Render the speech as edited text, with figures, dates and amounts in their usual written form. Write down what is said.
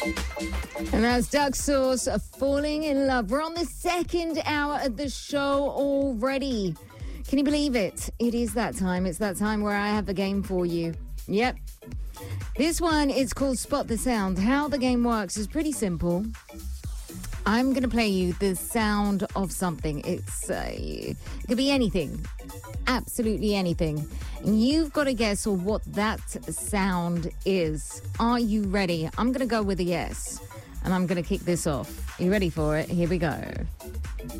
And that's Duck Sauce, Falling in Love. We're on the second hour of the show already. Can you believe it? It is that time. It's that time where I have a game for you. Yep. This one is called Spot the Sound. How the game works is pretty simple. I'm going to play you the sound of something. It could be anything. Absolutely anything. And you've got to guess what that sound is. Are you ready? I'm going to go with a yes. And I'm going to kick this off. You ready for it? Here we go.